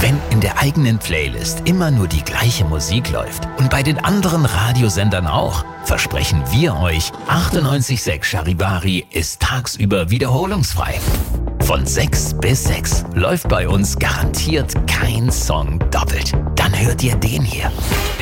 Wenn in der eigenen Playlist immer nur die gleiche Musik läuft und bei den anderen Radiosendern auch, versprechen wir euch, 98.6 Charivari ist tagsüber wiederholungsfrei. Von 6 bis 6 läuft bei uns garantiert kein Song doppelt. Dann hört ihr den hier.